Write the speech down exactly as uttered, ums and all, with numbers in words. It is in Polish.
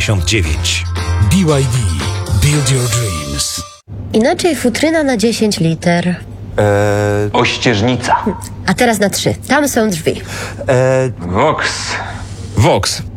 dziewięćdziesiąt dziewięć. B Y D. Build your dreams. Inaczej futryna na dziesięć liter. Eee, Ościeżnica. A teraz na trzy. Tam są drzwi. eee, Vox. Vox.